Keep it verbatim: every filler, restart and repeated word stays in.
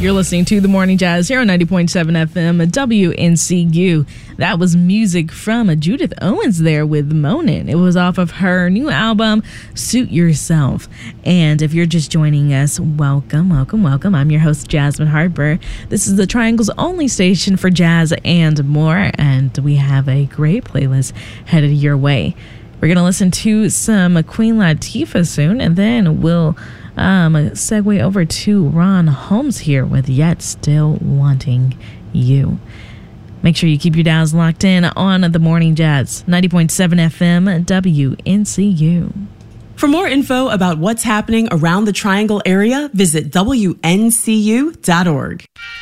You're listening to The Morning Jazz here on ninety point seven F M W N C U. That was music from Judith Owens there with Moanin'. It was off of her new album, Suit Yourself. And if you're just joining us, welcome, welcome, welcome. I'm your host, Jasmine Harper. This is the Triangle's only station for jazz and more, and we have a great playlist headed your way. We're going to listen to some Queen Latifah soon, and then we'll Um, segue over to Ron Holmes here with Yet Still Wanting You. Make sure you keep your dials locked in on The Morning Jazz, ninety point seven F M W N C U. For more info about what's happening around the Triangle area, visit W N C U dot org.